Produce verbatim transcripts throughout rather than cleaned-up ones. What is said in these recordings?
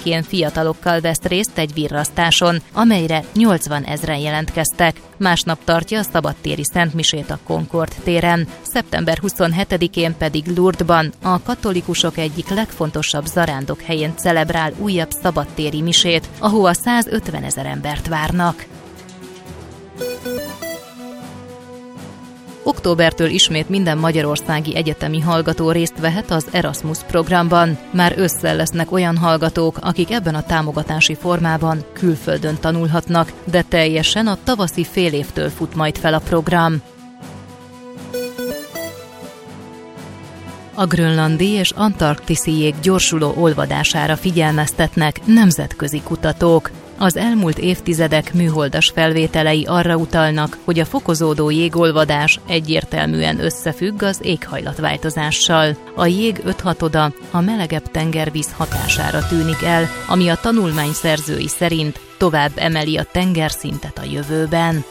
környékén fiatalokkal vesz részt egy virrasztáson, amelyre nyolcvanezren jelentkeztek. Másnap tartja a szabadtéri szentmisét a Concord téren. szeptember huszonhetedikén pedig Lourdesban, a katolikusok egyik legfontosabb zarándokhelyén celebrál újabb szabadtéri misét, ahova százötvenezer embert várnak. Októbertől ismét minden magyarországi egyetemi hallgató részt vehet az Erasmus programban. Már ősszel lesznek olyan hallgatók, akik ebben a támogatási formában külföldön tanulhatnak, de teljesen a tavaszi fél évtől fut majd fel a program. A grönlandi és antarktiszi jég gyorsuló olvadására figyelmeztetnek nemzetközi kutatók. Az elmúlt évtizedek műholdas felvételei arra utalnak, hogy a fokozódó jégolvadás egyértelműen összefügg az éghajlatváltozással. A jég öthatoda a melegebb tengervíz hatására tűnik el, ami a tanulmány szerzői szerint tovább emeli a tengerszintet a jövőben.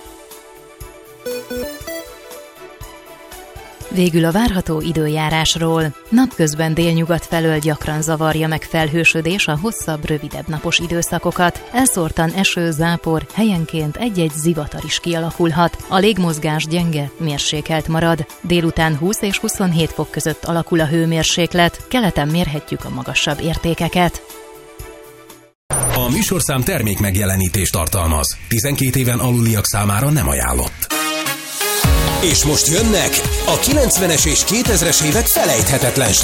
Végül a várható időjárásról. Napközben délnyugat felől gyakran zavarja meg felhősödés a hosszabb, rövidebb napos időszakokat. Elszórtan eső, zápor, helyenként egy-egy zivatar is kialakulhat. A légmozgás gyenge, mérsékelt marad. Délután húsz és huszonhét fok között alakul a hőmérséklet, keleten mérhetjük a magasabb értékeket. A műsorszám termék megjelenítést tartalmaz. tizenkét éven aluliak számára nem ajánlott. És most jönnek a kilencvenes és kétezres évek felejthetetlen